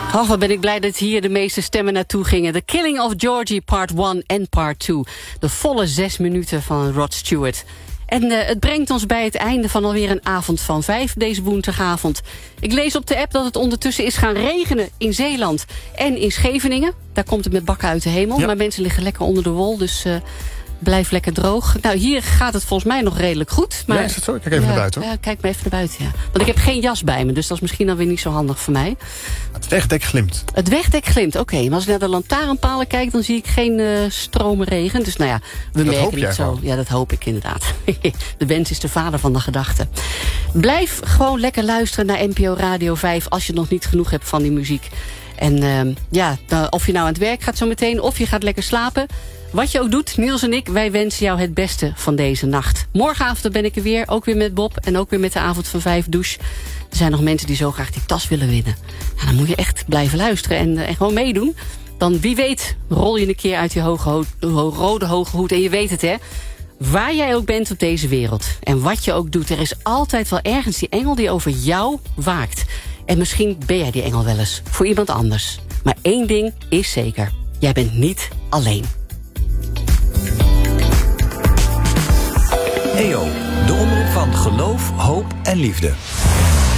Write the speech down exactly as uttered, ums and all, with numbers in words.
Oh, wat ben ik blij dat hier de meeste stemmen naartoe gingen. The Killing of Georgie Part one en Part two. De volle zes minuten van Rod Stewart. En uh, het brengt ons bij het einde van alweer een avond van vijf deze woensdagavond. Ik lees op de app dat het ondertussen is gaan regenen in Zeeland en in Scheveningen. Daar komt het met bakken uit de hemel. Ja. Maar mensen liggen lekker onder de wol, dus uh, blijf lekker droog. Nou, hier gaat het volgens mij nog redelijk goed. Maar, ja, is het zo? Kijk even ja, naar buiten. Hoor. Ja, kijk maar even naar buiten, ja. Want ik heb geen jas bij me, dus dat is misschien dan weer niet zo handig voor mij. Het wegdek glimt. Het wegdek glimt, oké. Okay. Maar als ik naar de lantaarnpalen kijk, dan zie ik geen uh, stromen regen. Dus nou ja, we dat merken het zo. Gewoon. Ja, dat hoop ik inderdaad. De wens is de vader van de gedachte. Blijf gewoon lekker luisteren naar N P O Radio vijf... als je nog niet genoeg hebt van die muziek. En uh, ja, dan, of je nou aan het werk gaat zo meteen, of je gaat lekker slapen... Wat je ook doet, Niels en ik, wij wensen jou het beste van deze nacht. Morgenavond ben ik er weer, ook weer met Bob en ook weer met de avond van vijf douche. Er zijn nog mensen die zo graag die tas willen winnen. Nou, dan moet je echt blijven luisteren en, en gewoon meedoen. Dan wie weet rol je een keer uit je hoge ho- ho- rode hoge hoed. En je weet het, hè. Waar jij ook bent op deze wereld en wat je ook doet... er is altijd wel ergens die engel die over jou waakt. En misschien ben jij die engel wel eens voor iemand anders. Maar één ding is zeker. Jij bent niet alleen. E O, de omroep van geloof, hoop en liefde.